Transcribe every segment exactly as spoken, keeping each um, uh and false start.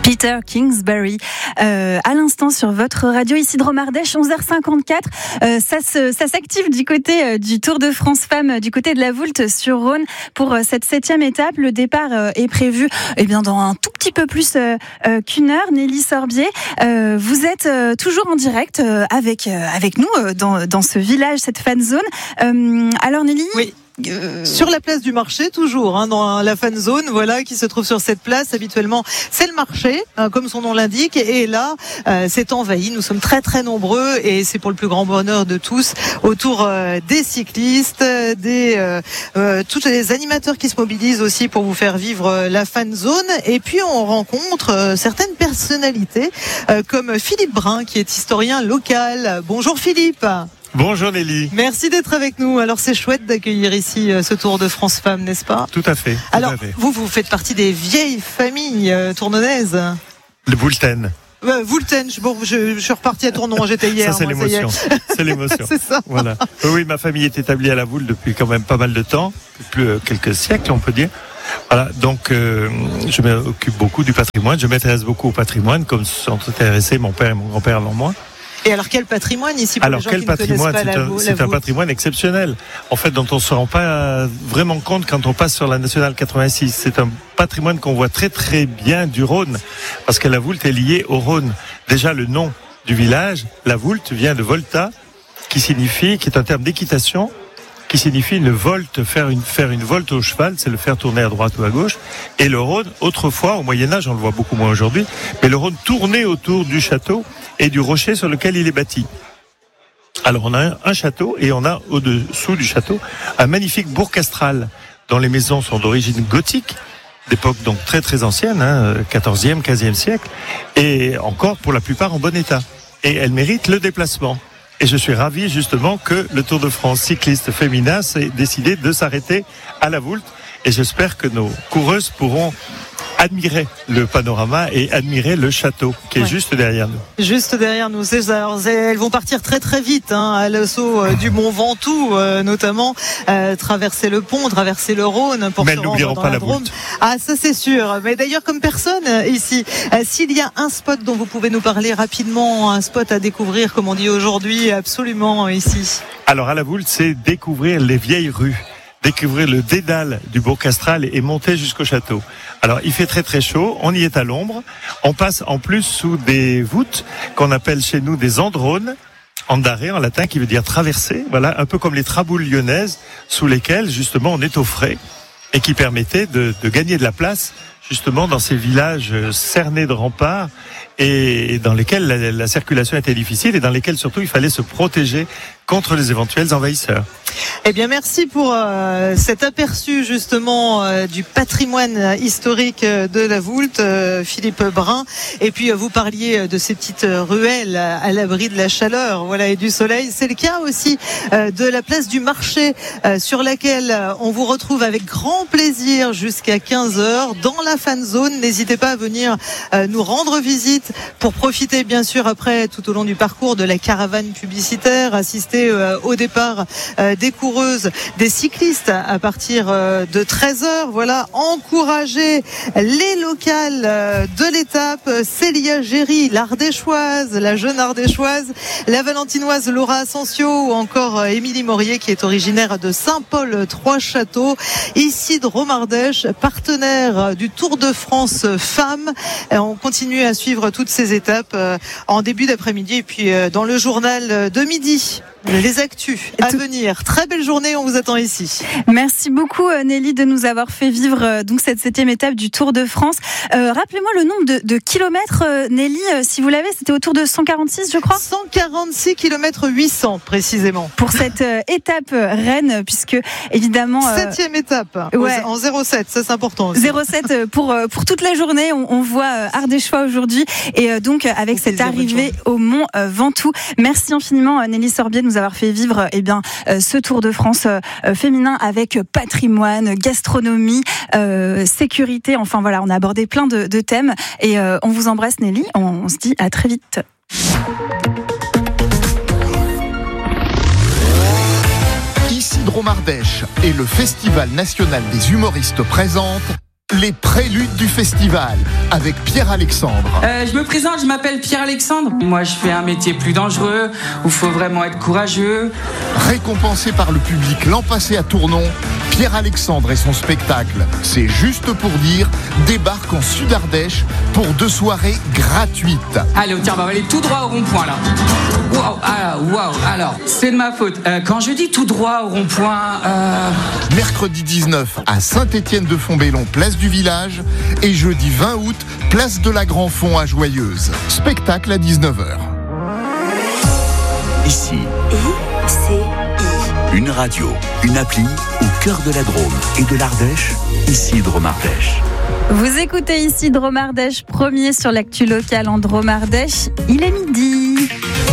Peter Kingsbury, euh, à l'instant sur votre radio Isidro Ardèche, onze heures cinquante-quatre. Euh, ça, se, ça s'active du côté euh, du Tour de France Femmes, euh, du côté de la Voulte sur Rhône pour euh, cette septième étape. Le départ euh, est prévu eh bien, dans un tout petit peu plus euh, euh, qu'une heure. Nelly Sorbier, euh, vous êtes euh, toujours en direct euh, avec, euh, avec nous euh, dans, dans ce village, cette fan zone. Euh, alors Nelly oui. Euh... Sur la place du marché, toujours, hein, dans la fan zone, voilà, qui se trouve sur cette place. Habituellement, c'est le marché, hein, comme son nom l'indique. Et là, euh, c'est envahi. Nous sommes très très nombreux, et c'est pour le plus grand bonheur de tous, autour euh, des cyclistes, des euh, euh, tous les animateurs qui se mobilisent aussi pour vous faire vivre euh, la fan zone. Et puis on rencontre euh, certaines personnalités, euh, comme Philippe Brun, qui est historien local. Bonjour Philippe. Bonjour Nelly. Merci d'être avec nous. Alors c'est chouette d'accueillir ici ce Tour de France Femmes, n'est-ce pas ? Tout à fait. Tout Alors à fait. vous, vous faites partie des vieilles familles euh, tournonaises. Le Voulten. Euh, Voulten, bon, je, je suis reparti à Tournon, j'étais hier. Ça c'est moi, l'émotion. Ça y est. C'est l'émotion. C'est ça. Voilà. Oui, ma famille est établie à la Voulte depuis quand même pas mal de temps, plus euh, quelques siècles on peut dire. Voilà, donc euh, je m'occupe beaucoup du patrimoine, je m'intéresse beaucoup au patrimoine, comme se sont intéressés mon père et mon grand-père avant moi. Et alors quel patrimoine ici pour alors, les gens quel qui patrimoine, ne connaissent pas c'est la, un, la c'est un patrimoine exceptionnel, en fait, dont on ne se rend pas vraiment compte quand on passe sur la nationale quatre-vingt-six. C'est un patrimoine qu'on voit très très bien du Rhône, parce que la Voulte est liée au Rhône. Déjà, le nom du village, la Voulte, vient de volta, qui signifie, qui est un terme d'équitation, qui signifie une volte, faire une, faire une volte au cheval, c'est le faire tourner à droite ou à gauche. Et le Rhône, autrefois, au Moyen-Âge, on le voit beaucoup moins aujourd'hui, mais le Rhône tournait autour du château et du rocher sur lequel il est bâti. Alors on a un, un château, et on a au-dessous du château un magnifique bourg castral, dont les maisons sont d'origine gothique, d'époque donc très très ancienne, hein, quatorzième, quinzième siècle, et encore pour la plupart en bon état. Et elles méritent le déplacement. Et je suis ravi justement que le Tour de France cycliste féminin s'est décidé de s'arrêter à la Voulte. Et j'espère que nos coureuses pourront admirer le panorama et admirer le château qui est ouais. juste derrière nous. Juste derrière nous. C'est ça. Alors, elles vont partir très très vite hein, à l'assaut euh, du Mont Ventoux, euh, notamment euh, traverser le pont, traverser le Rhône pour Mais se elles n'oublieront rendre dans pas la, la Drôme. Voulte. Ah, ça c'est sûr. Mais d'ailleurs, comme personne euh, ici, euh, s'il y a un spot dont vous pouvez nous parler rapidement, un spot à découvrir, comme on dit aujourd'hui, absolument ici. Alors à la Voulte, c'est découvrir les vieilles rues, découvrir le dédale du bourg castral et monter jusqu'au château. Alors il fait très très chaud, on y est à l'ombre, on passe en plus sous des voûtes qu'on appelle chez nous des andrones, andare en latin qui veut dire traverser, voilà, un peu comme les traboules lyonnaises sous lesquelles justement on est au frais et qui permettaient de, de gagner de la place justement dans ces villages cernés de remparts et dans lesquels la, la circulation était difficile et dans lesquels surtout il fallait se protéger contre les éventuels envahisseurs. Eh bien, merci pour euh, cet aperçu justement euh, du patrimoine historique de la Voulte, euh, Philippe Brun. Et puis, euh, vous parliez de ces petites ruelles à, à l'abri de la chaleur, voilà, et du soleil. C'est le cas aussi euh, de la place du marché, euh, sur laquelle on vous retrouve avec grand plaisir jusqu'à quinze heures dans la fan zone. N'hésitez pas à venir euh, nous rendre visite pour profiter, bien sûr, après tout au long du parcours de la caravane publicitaire, assister euh, au départ euh, des coureuses, des cyclistes à partir de treize heures. Voilà, encourager les locales de l'étape. Célia Géry, l'Ardéchoise, la jeune Ardéchoise, la Valentinoise Laura Asensio ou encore Émilie Morier qui est originaire de Saint-Paul-Trois-Châteaux. Isidro Ardèche, partenaire du Tour de France Femmes. On continue à suivre toutes ces étapes en début d'après-midi et puis dans le journal de midi. Les actus à tout... venir. Très belle journée, on vous attend ici. Merci beaucoup Nelly de nous avoir fait vivre euh, donc cette septième étape du Tour de France. Euh, rappelez-moi le nombre de, de kilomètres, euh, Nelly, euh, si vous l'avez, c'était autour de cent quarante-six, je crois. cent quarante-six kilomètres huit cents précisément. Pour cette euh, étape euh, Rennes, puisque évidemment euh... septième étape. Ouais. En zéro sept, ça c'est important aussi. zéro sept pour euh, pour toute la journée. On, on voit euh, Ardéchois aujourd'hui et euh, donc avec cette arrivée au Mont euh, Ventoux. Merci infiniment euh, Nelly Sorbier de nous avoir fait vivre eh bien euh, ce Tour de France euh, féminin avec patrimoine, gastronomie, euh, sécurité. Enfin voilà, on a abordé plein de, de thèmes et euh, on vous embrasse Nelly. On, on se dit à très vite. Isidro Ardèche et le Festival national des humoristes présentent Les préludes du festival avec Pierre-Alexandre. Euh, je me présente, je m'appelle Pierre-Alexandre. Moi, je fais un métier plus dangereux où il faut vraiment être courageux. Récompensé par le public l'an passé à Tournon, Pierre-Alexandre et son spectacle C'est juste pour dire débarque en Sud-Ardèche pour deux soirées gratuites. Allez, tiens, on va aller tout droit au rond-point là. Waouh, alors, waouh, alors, c'est de ma faute. Euh, quand je dis tout droit au rond-point, euh... mercredi dix-neuf à Saint-Étienne-de-Fontbellon, place du village, et jeudi vingt août, place de la Grand Fond à Joyeuse. Spectacle à dix-neuf heures. Ici, I C I. Une radio, une appli au cœur de la Drôme et de l'Ardèche, ici Drôme-Ardèche. Vous écoutez ici Drôme-Ardèche, premier sur l'actu locale en Drôme-Ardèche. Il est midi.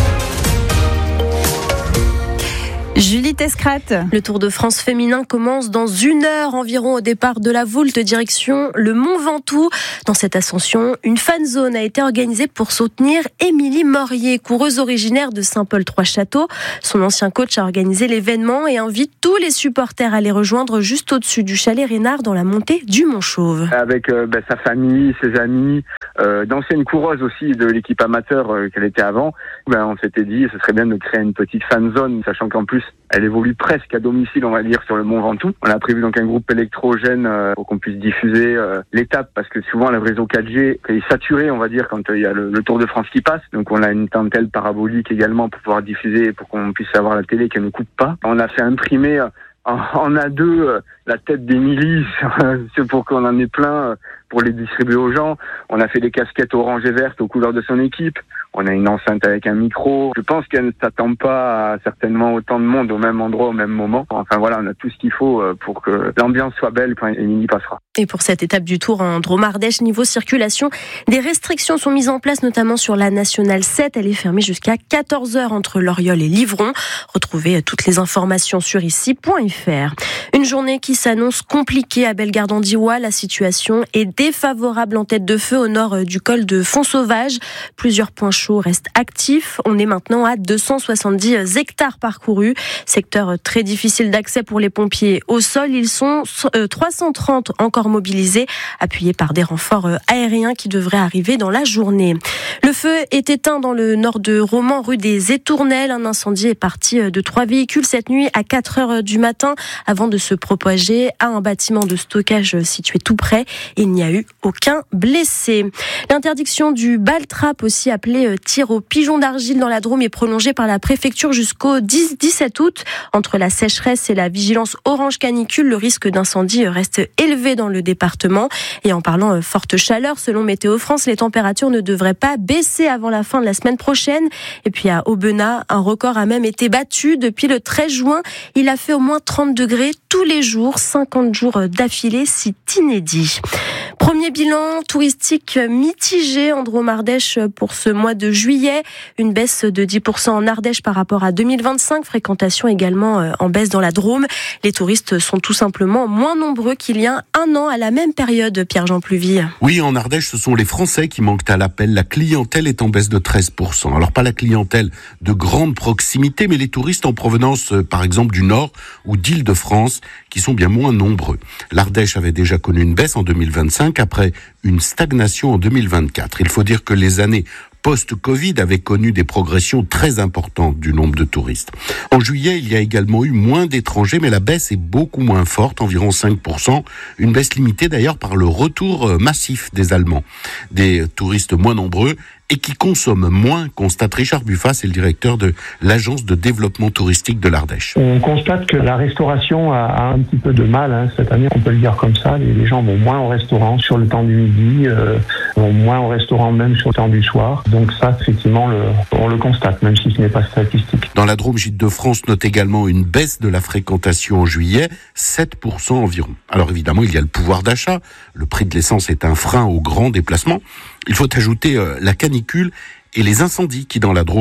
Julie Tescrate. Le Tour de France féminin commence dans une heure environ au départ de la Voulte, direction le Mont Ventoux. Dans cette ascension, une fan zone a été organisée pour soutenir Émilie Morier, coureuse originaire de Saint-Paul-Trois-Châteaux. Son ancien coach a organisé l'événement et invite tous les supporters à les rejoindre juste au-dessus du chalet Reynard dans la montée du Mont Chauve. Avec euh, bah, sa famille, ses amis, euh, d'anciennes coureuses aussi de l'équipe amateur euh, qu'elle était avant, bah, on s'était dit ce serait bien de créer une petite fan zone, sachant qu'en plus elle évolue presque à domicile, on va dire, sur le Mont Ventoux. On a prévu donc un groupe électrogène euh, pour qu'on puisse diffuser euh, l'étape, parce que souvent le réseau quatre G est saturé, on va dire, quand il euh, y a le, le Tour de France qui passe. Donc on a une antenne parabolique également pour pouvoir diffuser, pour qu'on puisse avoir la télé qui ne coupe pas. On a fait imprimer euh, en, en A deux euh, la tête d'Émilie, c'est pour qu'on en ait plein euh, pour les distribuer aux gens. On a fait des casquettes orange et vertes aux couleurs de son équipe. On a une enceinte avec un micro. Je pense qu'elle ne s'attend pas à certainement autant de monde au même endroit, au même moment. Enfin voilà, on a tout ce qu'il faut pour que l'ambiance soit belle quand Émilie passera. Et pour cette étape du Tour en Drôme-Ardèche, niveau circulation, des restrictions sont mises en place, notamment sur la Nationale sept. Elle est fermée jusqu'à quatorze heures entre Loriol et Livron. Retrouvez toutes les informations sur ici point f r. Une journée qui s'annonce compliquée à Bellegarde-en-Diois. La situation est défavorable en tête de feu au nord du col de Font-Sauvage. Plusieurs points chauds restent actifs. On est maintenant à deux cent soixante-dix hectares parcourus. Secteur très difficile d'accès pour les pompiers au sol. Ils sont trois cent trente encore mobilisés, appuyés par des renforts aériens qui devraient arriver dans la journée. Le feu est éteint dans le nord de Romans, rue des Étournelles. Un incendie est parti de trois véhicules cette nuit à quatre heures du matin avant de se propager à un bâtiment de stockage situé tout près. Il n'y a eu aucun blessé. L'interdiction du bal-trap, aussi appelé tir au pigeon d'argile dans la Drôme, est prolongée par la préfecture jusqu'au dix dix-sept août. Entre la sécheresse et la vigilance orange canicule, le risque d'incendie reste élevé dans le département. Et en parlant forte chaleur, selon Météo France, les températures ne devraient pas baisser avant la fin de la semaine prochaine. Et puis à Aubenas, un record a même été battu depuis le treize juin. Il a fait au moins trente degrés tous les jours, cinquante jours d'affilée, c'est inédit. Premier bilan touristique mitigé en Drôme-Ardèche pour ce mois de juillet. Une baisse de dix pour cent en Ardèche par rapport à deux mille vingt-cinq. Fréquentation également en baisse dans la Drôme. Les touristes sont tout simplement moins nombreux qu'il y a un an à la même période, Pierre-Jean Pluvy. Oui, en Ardèche, ce sont les Français qui manquent à l'appel. La clientèle est en baisse de treize pour cent. Alors pas la clientèle de grande proximité, mais les touristes en provenance, par exemple, du Nord ou d'Île-de-France, qui sont bien moins nombreux. L'Ardèche avait déjà connu une baisse en deux mille vingt-cinq après une stagnation en deux mille vingt-quatre. Il faut dire que les années post-Covid avaient connu des progressions très importantes du nombre de touristes. En juillet, il y a également eu moins d'étrangers, mais la baisse est beaucoup moins forte, environ cinq pour cent. Une baisse limitée d'ailleurs par le retour massif des Allemands. Des touristes moins nombreux et qui consomment moins, constate Richard Buffat, c'est le directeur de l'agence de développement touristique de l'Ardèche. On constate que la restauration a, a un petit peu de mal hein, cette année, on peut le dire comme ça. Les, les gens vont moins au restaurant sur le temps du midi, euh, vont moins au restaurant même sur le temps du soir. Donc ça, effectivement, le, on le constate, même si ce n'est pas statistique. Dans la Drôme, Gîtes de France note également une baisse de la fréquentation en juillet, sept pour cent environ. Alors évidemment, il y a le pouvoir d'achat. Le prix de l'essence est un frein aux grands déplacements. Il faut ajouter euh, la canicule et les incendies qui, dans la Drôme,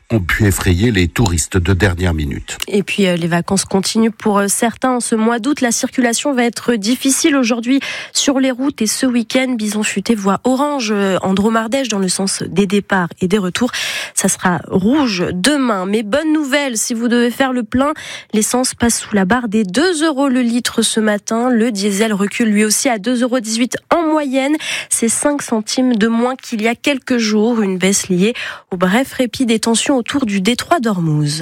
ont pu effrayer les touristes de dernière minute. Et puis les vacances continuent pour certains. Ce mois d'août, la circulation va être difficile aujourd'hui sur les routes et ce week-end, Bison Futé voit orange en Drôme-Ardèche dans le sens des départs et des retours. Ça sera rouge demain. Mais bonne nouvelle, si vous devez faire le plein, l'essence passe sous la barre des deux euros le litre ce matin. Le diesel recule lui aussi à deux euros dix-huit en moyenne. C'est cinq centimes de moins qu'il y a quelques jours. Une baisse liée au bref répit des tensions autour du détroit d'Ormuz.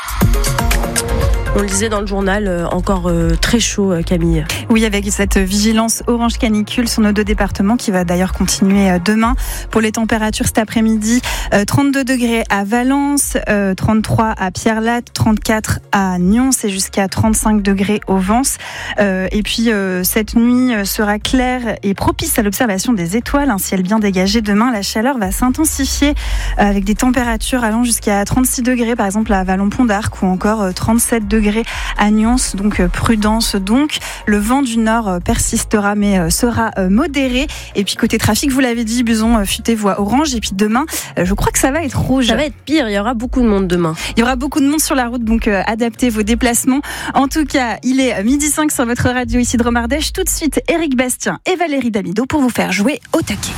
On le disait dans le journal, euh, encore euh, très chaud, euh, Camille. Oui, avec cette vigilance orange canicule sur nos deux départements qui va d'ailleurs continuer euh, demain. Pour les températures cet après-midi, euh, trente-deux degrés à Valence, euh, trente-trois à Pierrelatte, trente-quatre à Nyons et jusqu'à trente-cinq degrés au Vence. Euh, et puis euh, cette nuit sera claire et propice à l'observation des étoiles. Un ciel bien dégagé demain. La chaleur va s'intensifier euh, avec des températures allant jusqu'à trente-six degrés, par exemple à Vallon-Pont d'Arc, ou encore euh, trente-sept degrés à Nyons, donc prudence donc. Le vent du nord persistera mais sera modéré. Et puis côté trafic, vous l'avez dit, Bison Futé voie orange. Et puis demain, je crois que ça va être rouge. Ça va être pire, il y aura beaucoup de monde demain. Il y aura beaucoup de monde sur la route, donc adaptez vos déplacements. En tout cas, il est midi cinq sur votre radio ici de Drôme-Ardèche. Tout de suite, Éric Bastien et Valérie Damido pour vous faire jouer au taquet.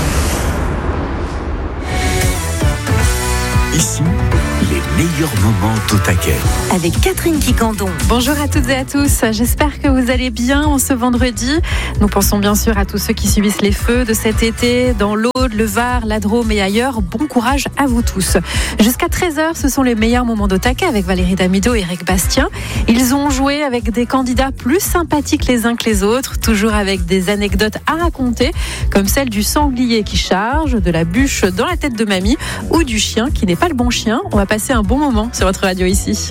Ici, les meilleurs moments au taquet. Avec Catherine Quicandon. Bonjour à toutes et à tous, j'espère que vous allez bien en ce vendredi. Nous pensons bien sûr à tous ceux qui subissent les feux de cet été dans l'Aude, le Var, la Drôme et ailleurs. Bon courage à vous tous. Jusqu'à treize heures, ce sont les meilleurs moments au taquet avec Valérie Damido et Éric Bastien. Ils ont joué avec des candidats plus sympathiques les uns que les autres, toujours avec des anecdotes à raconter, comme celle du sanglier qui charge, de la bûche dans la tête de mamie ou du chien qui n'est pas le bon chien. On va passer un bon moment sur votre radio ici.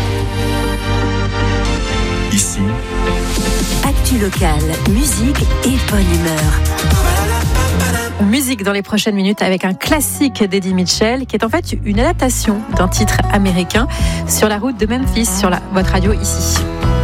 Ici, actu locale, musique et bonne humeur. Musique dans les prochaines minutes avec un classique d'Eddie Mitchell qui est en fait une adaptation d'un titre américain, Sur la route de Memphis, sur la, votre radio ici.